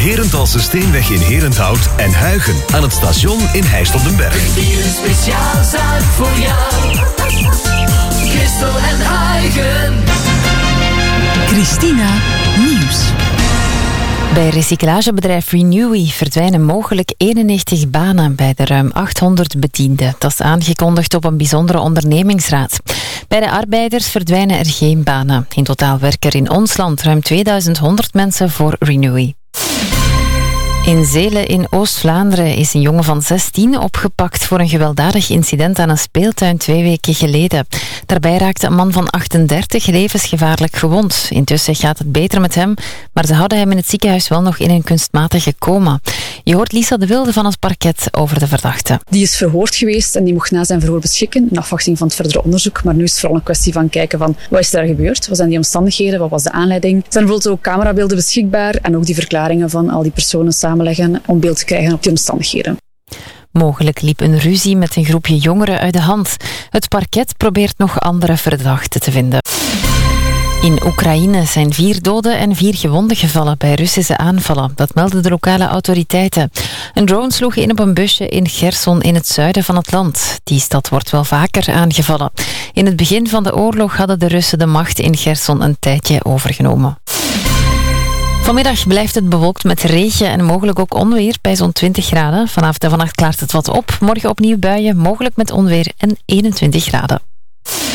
Herenthalse Steenweg in Herenthout en Huigen aan het station in Heist op den Berg. Hier een speciaal zaak voor jou. Christel en Huigen. Christina Nieuws. Bij recyclagebedrijf Renewy verdwijnen mogelijk 91 banen bij de ruim 800 bedienden. Dat is aangekondigd op een bijzondere ondernemingsraad. Bij de arbeiders verdwijnen er geen banen. In totaal werken er in ons land ruim 2100 mensen voor Renewy. In Zelen in Oost-Vlaanderen is een jongen van 16 opgepakt voor een gewelddadig incident aan een speeltuin 2 weken geleden. Daarbij raakte een man van 38 levensgevaarlijk gewond. Intussen gaat het beter met hem, maar ze houden hem in het ziekenhuis wel nog in een kunstmatige coma. Je hoort Lisa de Wilde van het parket over de verdachte. Die is verhoord geweest en die mocht na zijn verhoor beschikken in afwachting van het verdere onderzoek. Maar nu is het vooral een kwestie van kijken van wat is daar gebeurd? Wat zijn die omstandigheden? Wat was de aanleiding? Er zijn bijvoorbeeld ook camerabeelden beschikbaar en ook die verklaringen van al die personen samenleggen om beeld te krijgen op die omstandigheden. Mogelijk liep een ruzie met een groepje jongeren uit de hand. Het parket probeert nog andere verdachten te vinden. In Oekraïne zijn 4 doden en 4 gewonden gevallen bij Russische aanvallen. Dat melden de lokale autoriteiten. Een drone sloeg in op een busje in Cherson in het zuiden van het land. Die stad wordt wel vaker aangevallen. In het begin van de oorlog hadden de Russen de macht in Cherson een tijdje overgenomen. Vanmiddag blijft het bewolkt met regen en mogelijk ook onweer bij zo'n 20 graden. Vanavond en vannacht klaart het wat op. Morgen opnieuw buien, mogelijk met onweer en 21 graden.